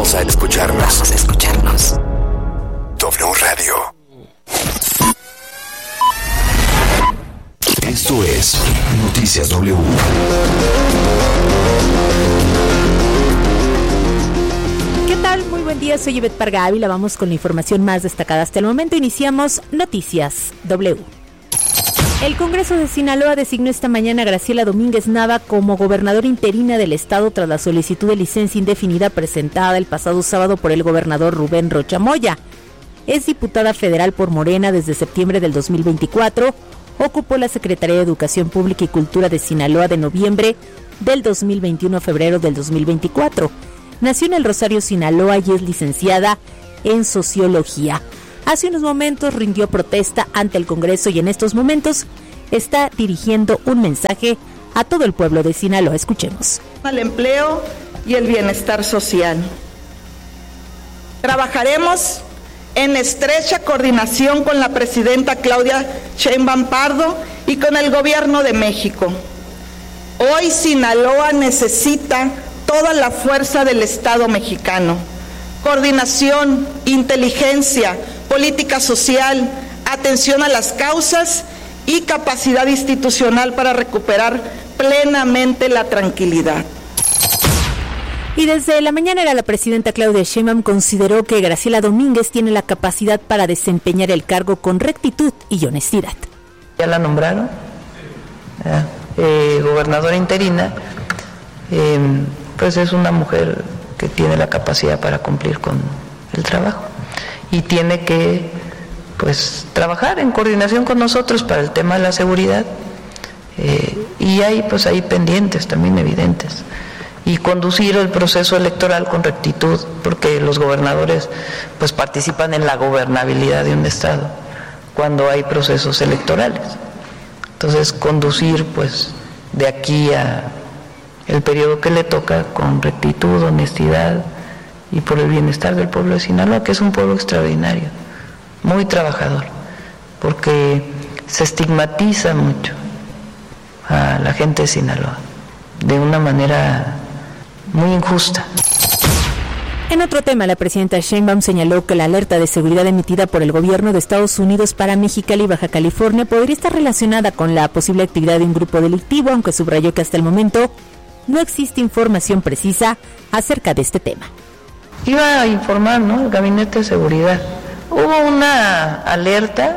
Vamos a escucharnos. W Radio. Esto es Noticias W. ¿Qué tal? Muy buen día, soy Ivette Parga Ávila. Vamos con la información más destacada hasta el momento. Iniciamos Noticias W. El Congreso de Sinaloa designó esta mañana a Graciela Domínguez Nava como gobernadora interina del estado tras la solicitud de licencia indefinida presentada el pasado sábado por el gobernador Rubén Rocha Moya. Es diputada federal por Morena desde septiembre del 2024. Ocupó la Secretaría de Educación Pública y Cultura de Sinaloa de noviembre del 2021 a febrero del 2024. Nació en el Rosario, Sinaloa, y es licenciada en Sociología. Hace unos momentos rindió protesta ante el Congreso y en estos momentos está dirigiendo un mensaje a todo el pueblo de Sinaloa. Escuchemos. Al empleo y el bienestar social. Trabajaremos en estrecha coordinación con la presidenta Claudia Sheinbaum Pardo y con el Gobierno de México. Hoy Sinaloa necesita toda la fuerza del Estado mexicano. Coordinación, inteligencia, política social, atención a las causas y capacidad institucional para recuperar plenamente la tranquilidad. Y desde la mañana la presidenta Claudia Sheinbaum consideró que Graciela Domínguez tiene la capacidad para desempeñar el cargo con rectitud y honestidad. Ya la nombraron, gobernadora interina, pues es una mujer que tiene la capacidad para cumplir con el trabajo y tiene que pues trabajar en coordinación con nosotros para el tema de la seguridad, y hay pues ahí pendientes también evidentes, y conducir el proceso electoral con rectitud, porque los gobernadores pues participan en la gobernabilidad de un estado cuando hay procesos electorales. Entonces conducir pues de aquí a el periodo que le toca con rectitud, honestidad y por el bienestar del pueblo de Sinaloa, que es un pueblo extraordinario, muy trabajador, porque se estigmatiza mucho a la gente de Sinaloa de una manera muy injusta. En otro tema, la presidenta Sheinbaum señaló que la alerta de seguridad emitida por el gobierno de Estados Unidos para Mexicali y Baja California podría estar relacionada con la posible actividad de un grupo delictivo, aunque subrayó que hasta el momento no existe información precisa acerca de este tema. Iba a informar, ¿no?, el Gabinete de Seguridad. Hubo una alerta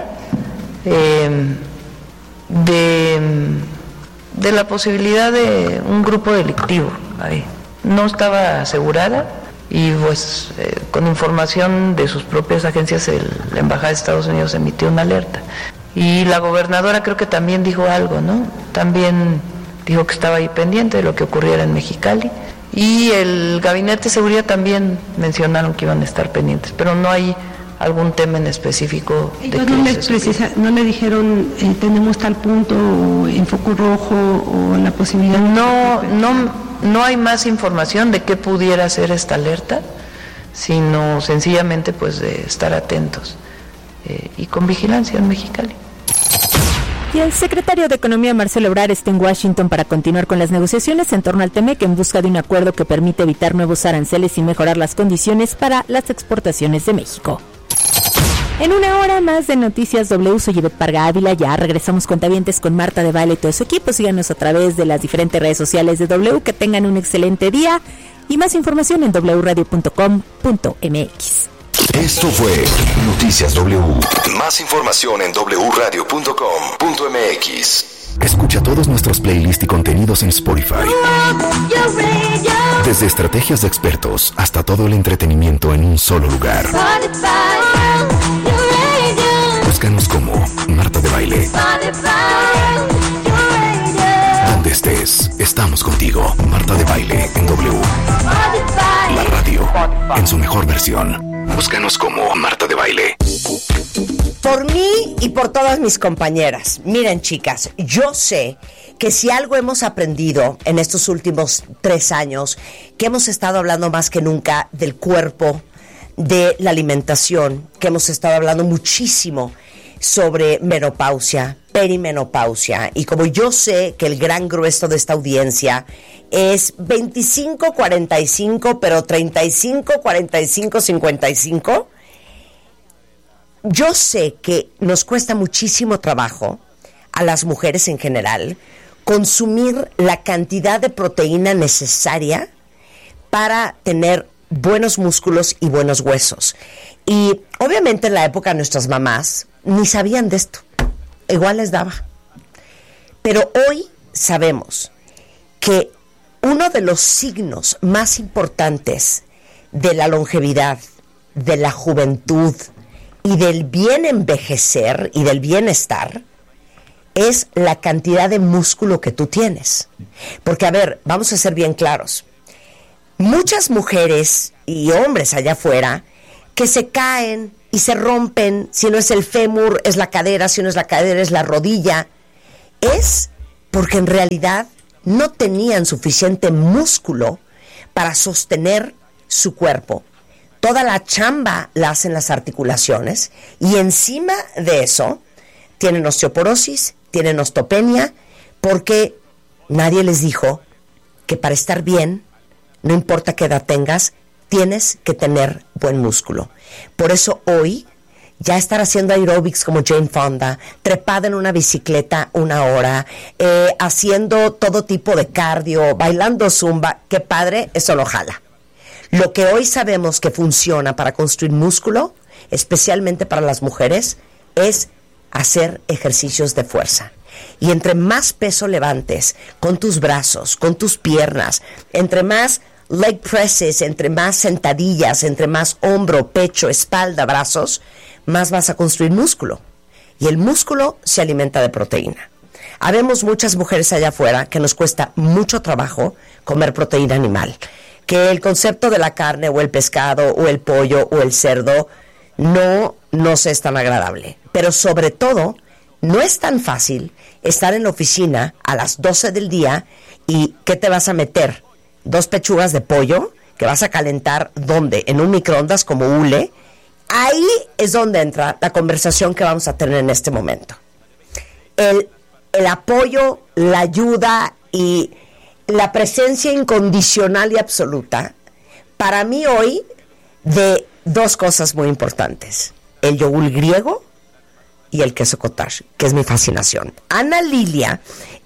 de la posibilidad de un grupo delictivo ahí. No estaba asegurada y pues con información de sus propias agencias la Embajada de Estados Unidos emitió una alerta. Y la gobernadora creo que también dijo algo, ¿no? También dijo que estaba ahí pendiente de lo que ocurriera en Mexicali. Y el Gabinete de Seguridad también mencionaron que iban a estar pendientes, pero no hay algún tema en específico. No le dijeron tenemos tal punto o en foco rojo o la posibilidad. No hay más información de qué pudiera ser esta alerta, sino sencillamente pues de estar atentos y con vigilancia en Mexicali. Y el secretario de Economía, Marcelo Ebrard, está en Washington para continuar con las negociaciones en torno al TEMEC en busca de un acuerdo que permite evitar nuevos aranceles y mejorar las condiciones para las exportaciones de México. En una hora más de Noticias W, soy Ivette Parga Ávila. Ya regresamos cuentavientes con Marta de Baile y todo su equipo. Síganos a través de las diferentes redes sociales de W. Que tengan un excelente día y más información en wradio.com.mx. Esto fue Noticias W. Más información en wradio.com.mx. Escucha todos nuestros playlists y contenidos en Spotify. Desde estrategias de expertos hasta todo el entretenimiento en un solo lugar. Búscanos como Marta de Baile. Donde estés, estamos contigo. Marta de Baile en W. La radio en su mejor versión. Búscanos como Marta de Baile. Por mí y por todas mis compañeras. Miren, chicas, yo sé que si algo hemos aprendido en estos últimos 3 años, que hemos estado hablando más que nunca del cuerpo, de la alimentación, que hemos estado hablando muchísimo sobre menopausia, perimenopausia, y como yo sé que el gran grueso de esta audiencia es 25-45, pero 35-45-55, yo sé que nos cuesta muchísimo trabajo a las mujeres en general consumir la cantidad de proteína necesaria para tener buenos músculos y buenos huesos. Y obviamente en la época de nuestras mamás ni sabían de esto, igual les daba. Pero hoy sabemos que uno de los signos más importantes de la longevidad, de la juventud y del bien envejecer y del bienestar es la cantidad de músculo que tú tienes. Porque, a ver, vamos a ser bien claros. Muchas mujeres y hombres allá afuera que se caen y se rompen, si no es el fémur, es la cadera, si no es la cadera, es la rodilla, es porque en realidad no tenían suficiente músculo para sostener su cuerpo. Toda la chamba la hacen las articulaciones y encima de eso tienen osteoporosis, tienen osteopenia, porque nadie les dijo que para estar bien, no importa qué edad tengas, tienes que tener buen músculo. Por eso hoy, ya estar haciendo aeróbics como Jane Fonda, trepada en una bicicleta 1 hora, haciendo todo tipo de cardio, bailando zumba, qué padre, eso lo jala. Lo que hoy sabemos que funciona para construir músculo, especialmente para las mujeres, es hacer ejercicios de fuerza. Y entre más peso levantes con tus brazos, con tus piernas, entre más leg presses, entre más sentadillas, entre más hombro, pecho, espalda, brazos, más vas a construir músculo. Y el músculo se alimenta de proteína. Habemos muchas mujeres allá afuera que nos cuesta mucho trabajo comer proteína animal. Que el concepto de la carne o el pescado o el pollo o el cerdo no nos es tan agradable. Pero sobre todo, no es tan fácil estar en la oficina a las 12 del día y ¿qué te vas a meter? 2 pechugas de pollo que vas a calentar, ¿dónde? En un microondas como hule. Ahí es donde entra la conversación que vamos a tener en este momento. El apoyo, la ayuda y la presencia incondicional y absoluta, para mí hoy, de 2 cosas muy importantes. El yogur griego y el queso cottage, que es mi fascinación. Ana Lilia,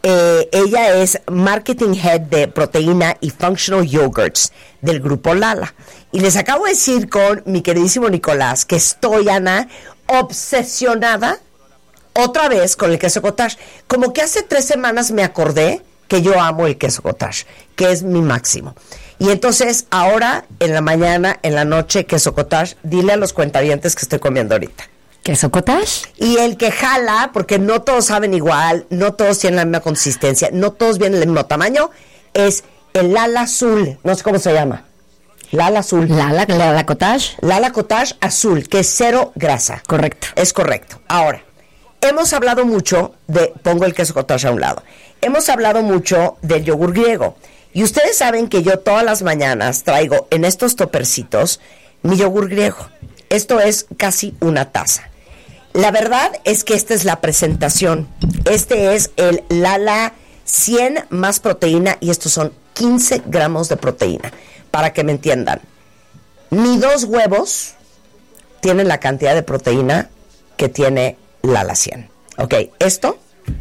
ella es Marketing Head de Proteína y Functional Yogurts del Grupo Lala. Y les acabo de decir con mi queridísimo Nicolás que estoy, Ana, obsesionada otra vez con el queso cottage. Como que hace 3 semanas me acordé que yo amo el queso cottage, que es mi máximo. Y entonces, ahora, en la mañana, en la noche, queso cottage, dile a los cuentavientes que estoy comiendo ahorita. ¿Queso cottage? Y el que jala, porque no todos saben igual, no todos tienen la misma consistencia, no todos vienen del mismo tamaño, es el Lala Azul, no sé cómo se llama. Lala Azul. Lala Cottage. Lala Cottage Azul, que es 0 grasa. Correcto. Es correcto. Ahora, hemos hablado mucho de, pongo el queso cottage a un lado, hemos hablado mucho del yogur griego. Y ustedes saben que yo todas las mañanas traigo en estos topercitos mi yogur griego. Esto es casi 1 taza. La verdad es que esta es la presentación. Este es el Lala 100 más proteína y estos son 15 gramos de proteína. Para que me entiendan, ni 2 huevos tienen la cantidad de proteína que tiene Lala 100. Ok, esto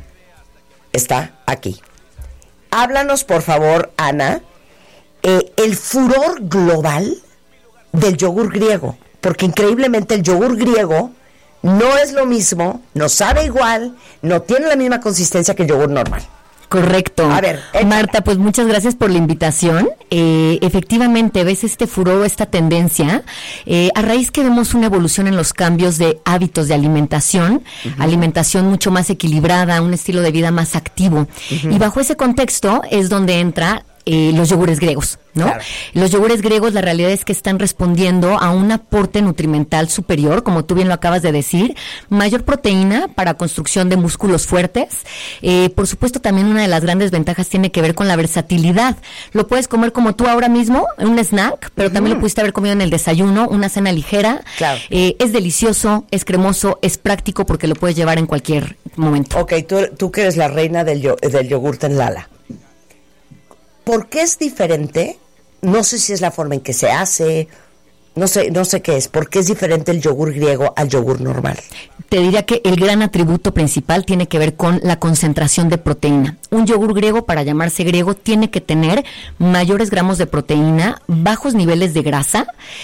está aquí. Háblanos, por favor, Ana, el furor global del yogur griego. Porque increíblemente el yogur griego no es lo mismo, no sabe igual, no tiene la misma consistencia que el yogur normal. Correcto. A ver, Marta, pues muchas gracias por la invitación. Efectivamente, ves este furor, esta tendencia, a raíz que vemos una evolución en los cambios de hábitos de alimentación, alimentación mucho más equilibrada, un estilo de vida más activo. Y bajo ese contexto es donde entra los yogures griegos, ¿no? Claro. Los yogures griegos, la realidad es que están respondiendo a un aporte nutrimental superior, como tú bien lo acabas de decir, mayor proteína para construcción de músculos fuertes. Por supuesto, también una de las grandes ventajas tiene que ver con la versatilidad. Lo puedes comer como tú ahora mismo, un snack, pero también lo pudiste haber comido en el desayuno, una cena ligera. Claro. Es delicioso, es cremoso, es práctico porque lo puedes llevar en cualquier momento. Ok, tú que eres la reina del yogurt en Lala. ¿Por qué es diferente? No sé si es la forma en que se hace, no sé qué es. ¿Por qué es diferente el yogur griego al yogur normal? Te diría que el gran atributo principal tiene que ver con la concentración de proteína. Un yogur griego, para llamarse griego, tiene que tener mayores gramos de proteína, bajos niveles de grasa,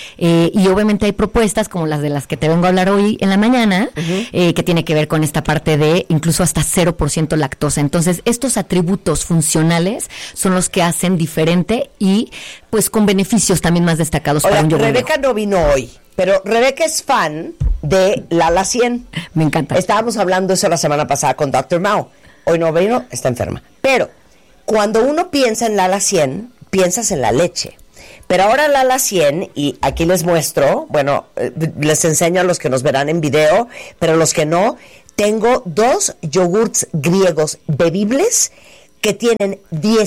y obviamente hay propuestas como las de las que te vengo a hablar hoy en la mañana, que tiene que ver con esta parte de incluso hasta 0% lactosa. Entonces, estos atributos funcionales son los que hacen diferente y pues con beneficios también más destacados para un yogur Rebeca griego. no vino hoy, pero Rebeca es fan de Lala 100. Me encanta. Estábamos hablando eso la semana pasada con Dr. Mao. Hoy no vino, está enferma. Pero cuando uno piensa en Lala 100, piensas en la leche. Pero ahora Lala 100, y aquí les muestro, bueno, les enseño a los que nos verán en video, pero los que no, tengo 2 yogurts griegos bebibles que tienen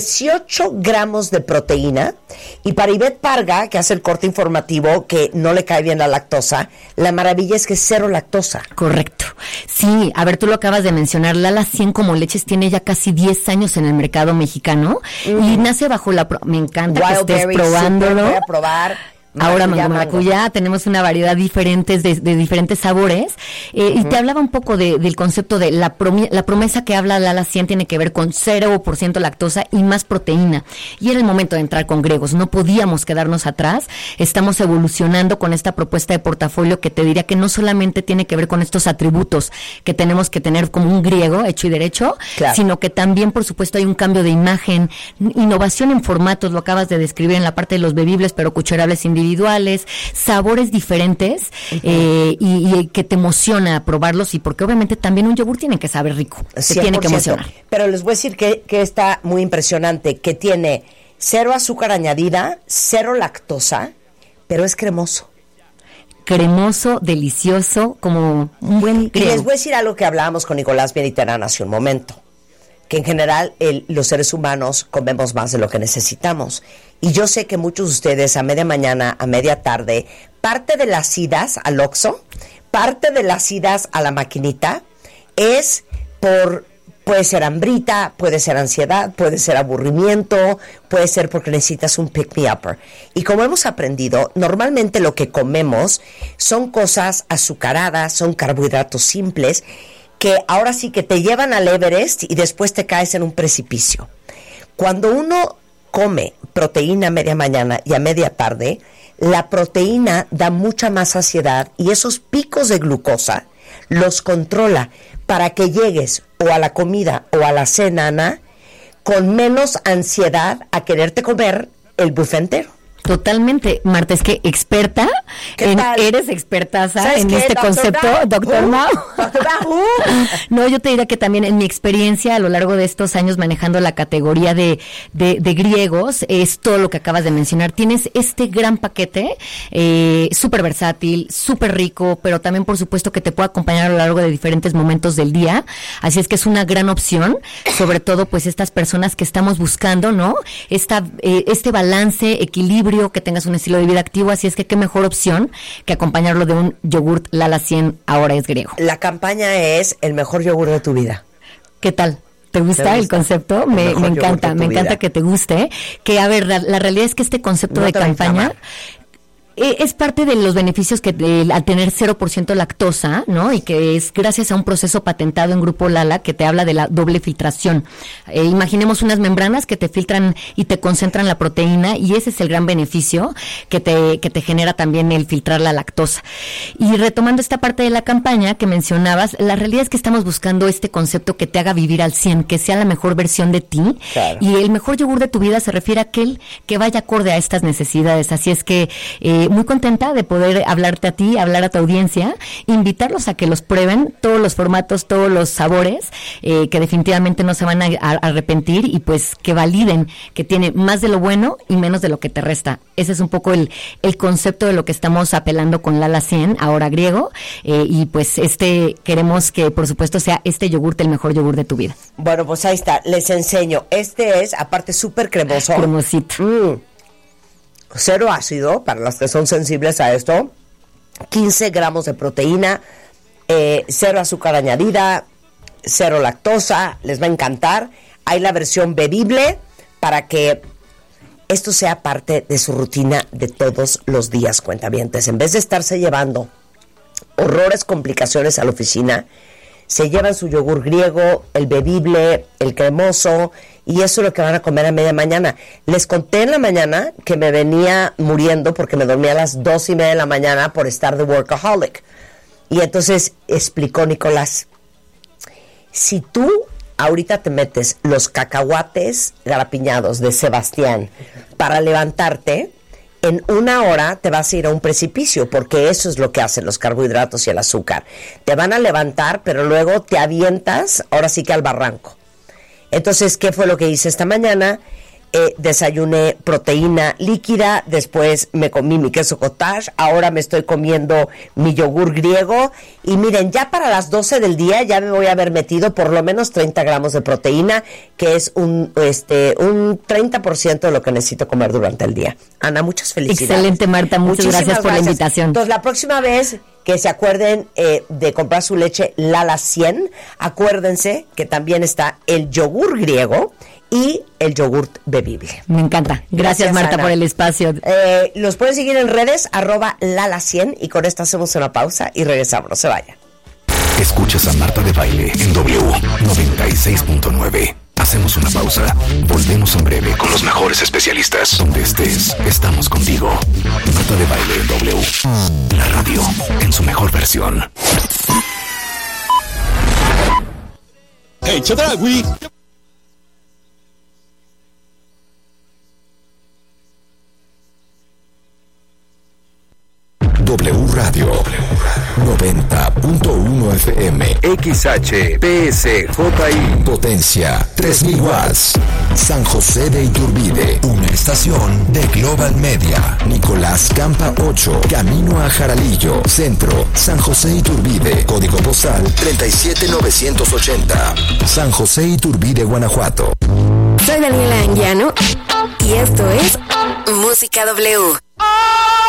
18 gramos de proteína, y para Ivette Parga, que hace el corte informativo, que no le cae bien la lactosa, la maravilla es que es 0 lactosa. Correcto. Sí, a ver, tú lo acabas de mencionar, Lala 100 como leches tiene ya casi 10 años en el mercado mexicano y nace bajo me encanta que estés Wildberry, probándolo. super, voy a probar. Ahora maracuyá, tenemos una variedad diferentes de diferentes sabores, y te hablaba un poco del concepto de la promesa que habla Lala 100 tiene que ver con 0% lactosa y más proteína, y era el momento de entrar con griegos, no podíamos quedarnos atrás, estamos evolucionando con esta propuesta de portafolio que te diría que no solamente tiene que ver con estos atributos que tenemos que tener como un griego hecho y derecho, claro, sino que también por supuesto hay un cambio de imagen, innovación en formatos, lo acabas de describir en la parte de los bebibles pero cucharables individuales, sabores diferentes, y que te emociona probarlos, y porque obviamente también un yogur tiene que saber rico, te tiene que emocionar. Pero les voy a decir que está muy impresionante, que tiene 0 azúcar añadida, 0 lactosa, pero es cremoso. Cremoso, delicioso, como un buen griego. Y les voy a decir algo que hablábamos con Nicolás Mediterrán hace un momento, que en general los seres humanos comemos más de lo que necesitamos. Y yo sé que muchos de ustedes a media mañana, a media tarde, parte de las idas al Oxxo, parte de las idas a la maquinita, es puede ser hambrita, puede ser ansiedad, puede ser aburrimiento, puede ser porque necesitas un pick-me-upper. Y como hemos aprendido, normalmente lo que comemos son cosas azucaradas, son carbohidratos simples, que ahora sí que te llevan al Everest y después te caes en un precipicio. Cuando uno come proteína a media mañana y a media tarde, la proteína da mucha más saciedad y esos picos de glucosa los controla para que llegues o a la comida o a la cena, Ana, con menos ansiedad a quererte comer el buffet entero. Totalmente, Marta, es que experta, eres expertaza en este concepto, Dr. Mao. No, yo te diría que también en mi experiencia a lo largo de estos años manejando la categoría de griegos, es todo lo que acabas de mencionar. Tienes este gran paquete, súper versátil, súper rico, pero también por supuesto que te puede acompañar a lo largo de diferentes momentos del día. Así es que es una gran opción, sobre todo pues estas personas que estamos buscando, ¿no? Este balance, equilibrio, que tengas un estilo de vida activo, así es que qué mejor opción que acompañarlo de un yogurt Lala 100, ahora es griego. La campaña es el mejor yogur de tu vida. ¿Qué tal? ¿Te gusta el concepto? Me encanta que te guste. Que a ver, la realidad es que este concepto de campaña es parte de los beneficios que al tener 0% lactosa, ¿no? Y que es gracias a un proceso patentado en Grupo Lala que te habla de la doble filtración. Imaginemos unas membranas que te filtran y te concentran la proteína, y ese es el gran beneficio que te genera también el filtrar la lactosa. Y retomando esta parte de la campaña que mencionabas, la realidad es que estamos buscando este concepto que te haga vivir al 100, que sea la mejor versión de ti. Claro. Y el mejor yogur de tu vida se refiere a aquel que vaya acorde a estas necesidades. Así es que muy contenta de poder hablarte a ti, hablar a tu audiencia, invitarlos a que los prueben, todos los formatos, todos los sabores, que definitivamente no se van a arrepentir, y pues que validen que tiene más de lo bueno y menos de lo que te resta. Ese es un poco el concepto de lo que estamos apelando con Lala 100, ahora griego, y pues queremos que por supuesto sea yogurt el mejor yogur de tu vida. Bueno, pues ahí está, les enseño. Este es, aparte, súper cremoso. Cremosito. Cero ácido, para las que son sensibles a esto. 15 gramos de proteína, cero azúcar añadida, cero lactosa, les va a encantar. Hay la versión bebible para que esto sea parte de su rutina de todos los días, cuentavientes. En vez de estarse llevando horrores, complicaciones a la oficina, se llevan su yogur griego, el bebible, el cremoso, y eso es lo que van a comer a media mañana. Les conté en la mañana que me venía muriendo porque me dormía a las 2:30 de la mañana por estar de workaholic. Y entonces explicó Nicolás, si tú ahorita te metes los cacahuates garapiñados de Sebastián para levantarte, en 1 hora te vas a ir a un precipicio, porque eso es lo que hacen los carbohidratos y el azúcar. Te van a levantar, pero luego te avientas, ahora sí que al barranco. Entonces, ¿qué fue lo que hice esta mañana? Desayuné proteína líquida, después me comí mi queso cottage, ahora me estoy comiendo mi yogur griego, y miren, ya para las 12 del día ya me voy a haber metido por lo menos 30 gramos de proteína, que es un 30% de lo que necesito comer durante el día. Ana, muchas felicidades. Excelente, Marta, muchas gracias por la invitación. Entonces, la próxima vez que se acuerden de comprar su leche Lala 100, acuérdense que también está el yogur griego y el yogurt bebible. Me encanta. Gracias Marta, Ana, por el espacio. Los pueden seguir en redes, @Lala100, y con esto hacemos una pausa y regresamos. No se vayan. Escuchas a Marta de Baile en W 96.9. Hacemos una pausa. Volvemos en breve con los mejores especialistas. Donde estés, estamos contigo. Marta de Baile en W. La radio en su mejor versión. Hey, Chedraui. W Radio 90.1 FM XHPSJI Potencia 3000 watts San José de Iturbide, una estación de Global Media. Nicolás Campa 8, camino a Jaralillo, Centro, San José Iturbide, código postal 37980, San José Iturbide, Guanajuato. Soy Daniela Anguiano y esto es Música W.